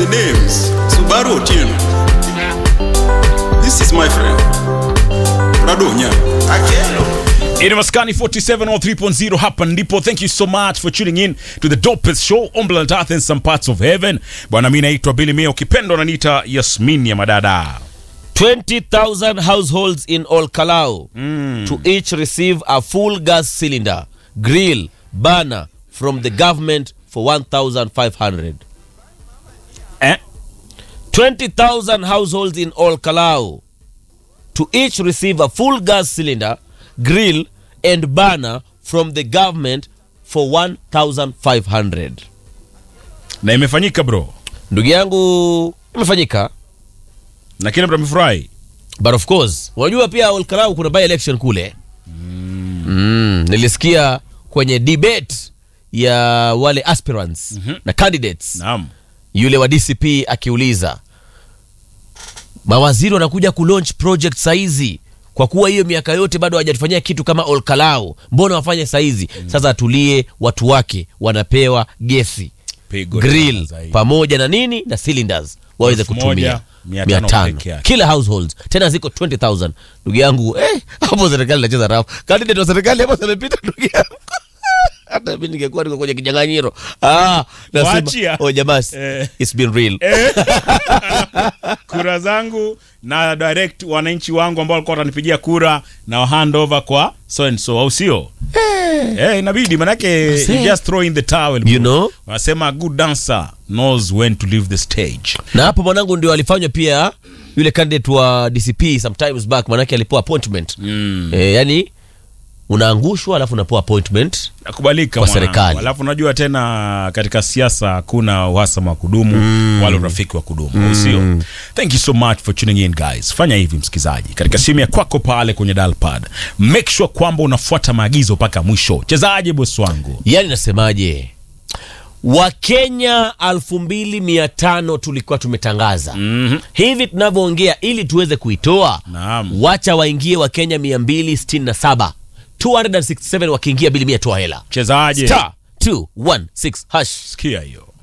the names. Subaru Otieno. This is my friend. Radonya. Akelo. In Maskani 47 or 3.0 hapa ndipo. Thank you so much for tuning in to the dopest show on planet Earth and some parts of heaven. Bwana mimi naitwa Billy Mia, ukipenda unaniita Yasmin ya madada. 20,000 households in Olkalau to each receive a full gas cylinder, grill, burner from the government for 1,500. 20,000 households in Olkalau to each receive a full gas cylinder, grill and burner from the government for 1,500. Na imefanyika bro. Ndugu yangu, imefanyika. Na kila mtu amefurahi. But of course, unajua pia Olkalau kuna by election kule. Nilisikia kwenye debate ya wale aspirants na candidates. Naam. Yule wa DCP akiuliza, mawaziri wanakuja kulaunch project saizi, kwa kuwa hiyo miaka yote bado hawajafanyia kitu kama Olkalau, mbona wafanye saizi? Sasa atulie, watu wake wanapewa gesi, grill pamoja na nini na cylinders waweze kutumia 500 kila households, tena ziko 20,000. Ndugu yangu, hapo serikali inacheza rafu. Candidate wa serikali hapo amepita, ndugu yangu. Hata mimi ningekuwa niko kwenye kinyang'anyiro. Nasema jamaa, it's been real. Kura zangu na direct wananchi wangu ambao walikuwa watanipigia kura na hand over kwa so and so, au sio? Inabidi manake you just throw in the towel, you know. Wanasema good dancer knows when to leave the stage. Na hapo mwanangu ndio alifanywa pia yule candidate wa DCP sometimes back, manake alipewa appointment. Yani unaangushwa alafu unapewa appointment. Nakubalika kwa serikali. Alafu unajua tena katika siasa kuna uhasama wa kudumu wala urafiki wa kudumu, sio? Thank you so much for tuning in guys. Fanya hivi msikizaji, katika simu ya kwako pale kwenye dial pad, make sure kwamba unafuata maagizo mpaka mwisho. Chezaje boss wangu? Yani nasemaje? Wakenya 2,500 tulikuwa tumetangaza. Hivi tunavyoongea ili tuweze kuitoa. Naam. Wacha waingie Wakenya 267. 267 wakiingia Billy Mia toa hela. Chezaje? *216#. Sikia hiyo.